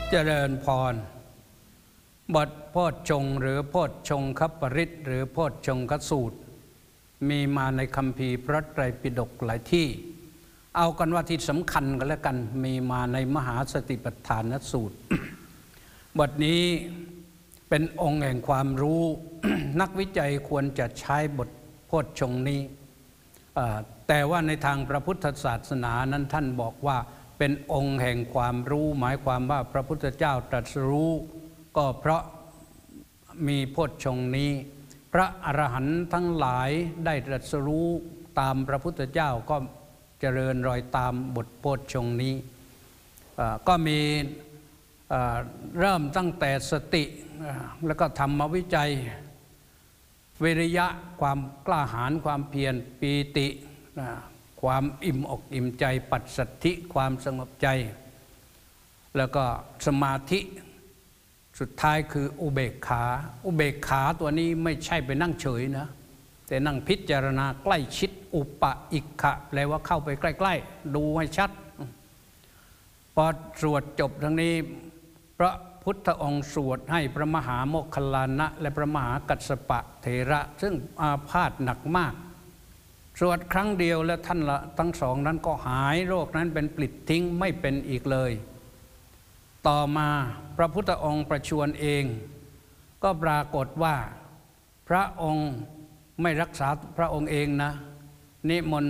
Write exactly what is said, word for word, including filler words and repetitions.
เจริญพรบทโพชฌงค์หรือโพชฌงคปริตหรือโพชฌงคสูตรมีมาในคัมภีร์พระไตรปิฎกหลายที่เอากันว่าที่สำคัญกันแล้วกันมีมาในมหาสติปัฏฐานสูตร บทนี้เป็นองค์แห่งความรู้ นักวิจัยควรจะใช้บทโพชฌงค์นี้แต่ว่าในทางพระพุทธศาสนานั้นท่านบอกว่าเป็นองค์แห่งความรู้หมายความว่าพระพุทธเจ้าตรัสรู้ก็เพราะมีโพชฌงค์นี้พระอรหันต์ทั้งหลายได้ตรัสรู้ตามพระพุทธเจ้าก็เจริญรอยตามบทโพชฌงค์นี้ก็มีเริ่มตั้งแต่สติแล้วก็ธรรมวิจัยวิริยะความกล้าหาญความเพียรปีติความอิ่มอกอิ่มใจปัสสัทธิความสงบใจแล้วก็สมาธิสุดท้ายคืออุเบกขาอุเบกขาตัวนี้ไม่ใช่ไปนั่งเฉยนะแต่นั่งพิจารณาใกล้ชิดอุปะอิกขะแปลว่าเข้าไปใกล้ๆดูให้ชัดพอสวดจบทั้งนี้พระพุทธองค์สวดให้พระมหาโมคคัลลานะและพระมหากัสสปะเถระซึ่งอาพาธหนักมากสวดครั้งเดียวแล้วท่านละทั้งสองนั้นก็หายโรคนั้นเป็นปลิดทิ้งไม่เป็นอีกเลยต่อมาพระพุทธองค์ประชวรเองก็ปรากฏว่าพระองค์ไม่รักษาพระองค์เองนะนิมนต์